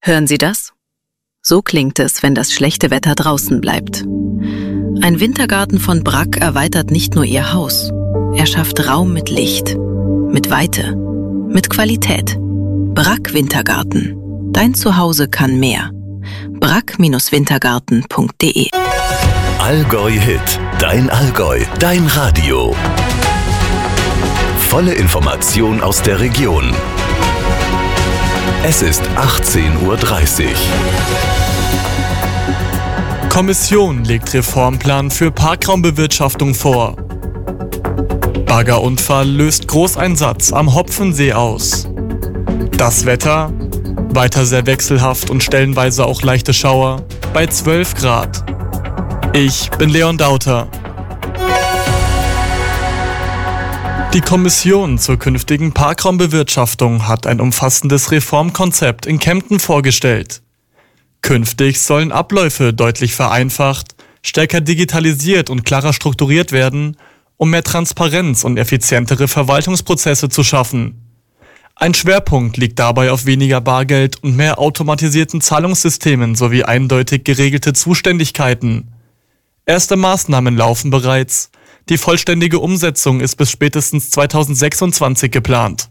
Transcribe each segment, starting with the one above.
Hören Sie das? So klingt es, wenn das schlechte Wetter draußen bleibt. Ein Wintergarten von Bragg erweitert nicht nur Ihr Haus. Er schafft Raum mit Licht, mit Weite, mit Qualität. Bragg Wintergarten. Dein Zuhause kann mehr. bragg-wintergarten.de. Allgäu Hit. Dein Allgäu. Dein Radio. Volle Information aus der Region. Es ist 18:30 Uhr. Kommission legt Reformplan für Parkraumbewirtschaftung vor. Baggerunfall löst Großeinsatz am Hopfensee aus. Das Wetter? Weiter sehr wechselhaft und stellenweise auch leichte Schauer bei 12 Grad. Ich bin Leon Dauter. Die Kommission zur künftigen Parkraumbewirtschaftung hat ein umfassendes Reformkonzept in Kempten vorgestellt. Künftig sollen Abläufe deutlich vereinfacht, stärker digitalisiert und klarer strukturiert werden, um mehr Transparenz und effizientere Verwaltungsprozesse zu schaffen. Ein Schwerpunkt liegt dabei auf weniger Bargeld und mehr automatisierten Zahlungssystemen sowie eindeutig geregelte Zuständigkeiten. Erste Maßnahmen laufen bereits. Die vollständige Umsetzung ist bis spätestens 2026 geplant.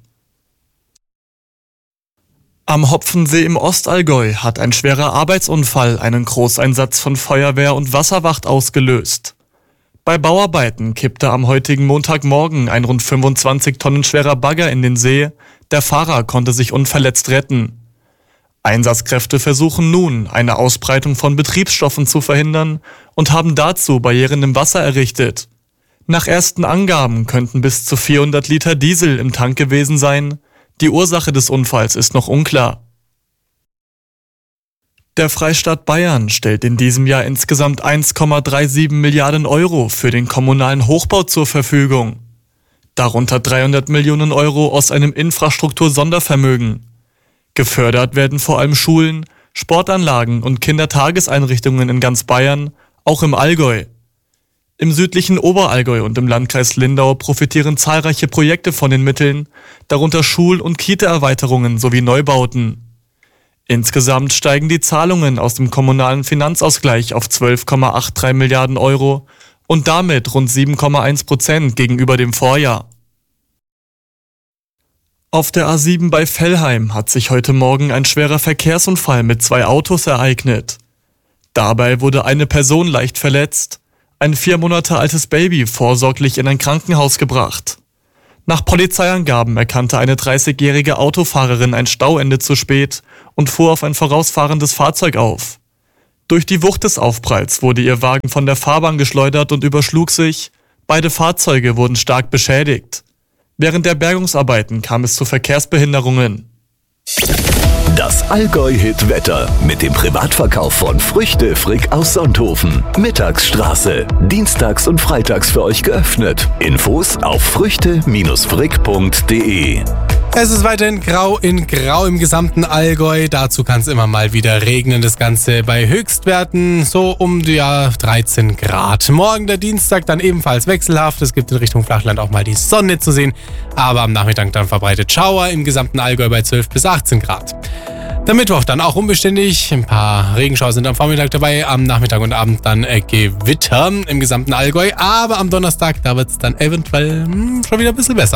Am Hopfensee im Ostallgäu hat ein schwerer Arbeitsunfall einen Großeinsatz von Feuerwehr und Wasserwacht ausgelöst. Bei Bauarbeiten kippte am heutigen Montagmorgen ein rund 25 Tonnen schwerer Bagger in den See. Der Fahrer konnte sich unverletzt retten. Einsatzkräfte versuchen nun, eine Ausbreitung von Betriebsstoffen zu verhindern und haben dazu Barrieren im Wasser errichtet. Nach ersten Angaben könnten bis zu 400 Liter Diesel im Tank gewesen sein. Die Ursache des Unfalls ist noch unklar. Der Freistaat Bayern stellt in diesem Jahr insgesamt 1,37 Milliarden Euro für den kommunalen Hochbau zur Verfügung. Darunter 300 Millionen Euro aus einem Infrastruktur-Sondervermögen. Gefördert werden vor allem Schulen, Sportanlagen und Kindertageseinrichtungen in ganz Bayern, auch im Allgäu. Im südlichen Oberallgäu und im Landkreis Lindau profitieren zahlreiche Projekte von den Mitteln, darunter Schul- und Kita-Erweiterungen sowie Neubauten. Insgesamt steigen die Zahlungen aus dem kommunalen Finanzausgleich auf 12,83 Milliarden Euro und damit rund 7,1% gegenüber dem Vorjahr. Auf der A7 bei Velheim hat sich heute Morgen ein schwerer Verkehrsunfall mit 2 Autos ereignet. Dabei wurde eine Person leicht verletzt, ein 4 Monate altes Baby vorsorglich in ein Krankenhaus gebracht. Nach Polizeiangaben erkannte eine 30-jährige Autofahrerin ein Stauende zu spät und fuhr auf ein vorausfahrendes Fahrzeug auf. Durch die Wucht des Aufpralls wurde ihr Wagen von der Fahrbahn geschleudert und überschlug sich. Beide Fahrzeuge wurden stark beschädigt. Während der Bergungsarbeiten kam es zu Verkehrsbehinderungen. Das Allgäu-Hit-Wetter mit dem Privatverkauf von Früchte Frick aus Sonthofen. Mittagsstraße. Dienstags und freitags für euch geöffnet. Infos auf früchte-frick.de. Es ist weiterhin grau in grau im gesamten Allgäu. Dazu kann es immer mal wieder regnen. Das Ganze bei Höchstwerten so um die 13 Grad. Morgen der Dienstag dann ebenfalls wechselhaft. Es gibt in Richtung Flachland auch mal die Sonne zu sehen. Aber am Nachmittag dann verbreitet Schauer im gesamten Allgäu bei 12 bis 18 Grad. Der Mittwoch dann auch unbeständig. Ein paar Regenschauer sind am Vormittag dabei. Am Nachmittag und Abend dann Gewitter im gesamten Allgäu. Aber am Donnerstag, da wird es dann eventuell schon wieder ein bisschen besser.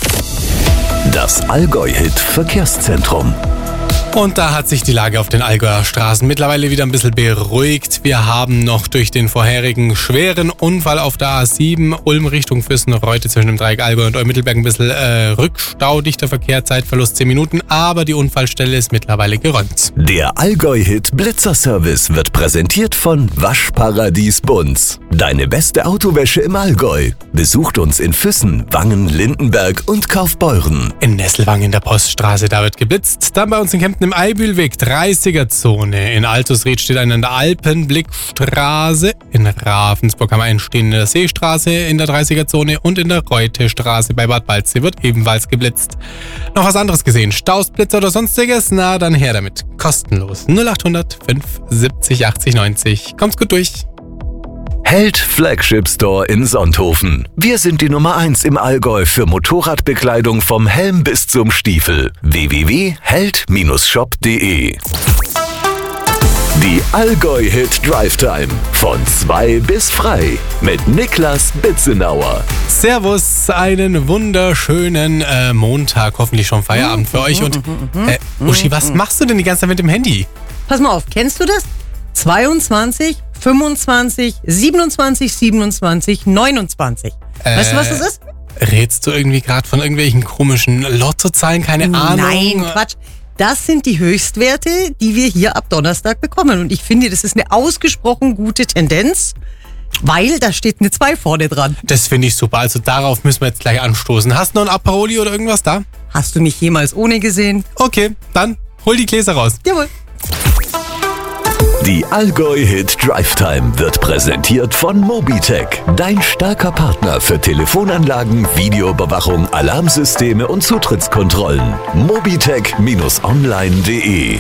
Das Allgäu-Hit Verkehrszentrum. Und da hat sich die Lage auf den Allgäuer Straßen mittlerweile wieder ein bisschen beruhigt. Wir haben noch durch den vorherigen schweren Unfall auf der A7 Ulm Richtung Füssen-Reute zwischen dem Dreieck Allgäu und Eumittelberg ein bisschen Rückstau, dichter Verkehr, Zeitverlust 10 Minuten, aber die Unfallstelle ist mittlerweile geräumt. Der Allgäu-Hit Blitzerservice wird präsentiert von Waschparadies Bunz. Deine beste Autowäsche im Allgäu. Besucht uns in Füssen, Wangen, Lindenberg und Kaufbeuren. In Nesselwang in der Poststraße, da wird geblitzt. Dann bei uns in Kempten im Eibühlweg, 30er-Zone. In Altusried steht eine an der Alpenblickstraße. In Ravensburg haben wir einen stehen in der Seestraße in der 30er-Zone. Und in der Reutestraße bei Bad Balzsee wird ebenfalls geblitzt. Noch was anderes gesehen? Stausblitzer oder sonstiges? Na, dann her damit. Kostenlos. 0800 570 80 90. Kommt's gut durch. Held Flagship Store in Sonthofen. Wir sind die Nummer 1 im Allgäu für Motorradbekleidung vom Helm bis zum Stiefel. www.held-shop.de Die Allgäu-Hit Drive Time. Von 2 bis frei. Mit Niklas Bitzenauer. Servus, einen wunderschönen Montag. Hoffentlich schon Feierabend für euch. Und Uschi, was machst du denn die ganze Zeit mit dem Handy? Pass mal auf, kennst du das? 22, 25, 27, 27, 29. Weißt du, was das ist? Redst du irgendwie gerade von irgendwelchen komischen Lottozahlen? Keine Ahnung. Nein, Quatsch. Das sind die Höchstwerte, die wir hier ab Donnerstag bekommen. Und ich finde, das ist eine ausgesprochen gute Tendenz, weil da steht eine 2 vorne dran. Das finde ich super. Also darauf müssen wir jetzt gleich anstoßen. Hast du noch ein Aperoli oder irgendwas da? Hast du mich jemals ohne gesehen? Okay, dann hol die Gläser raus. Jawohl. Die Allgäu-Hit Drive Time wird präsentiert von Mobitech. Dein starker Partner für Telefonanlagen, Videoüberwachung, Alarmsysteme und Zutrittskontrollen. Mobitech-online.de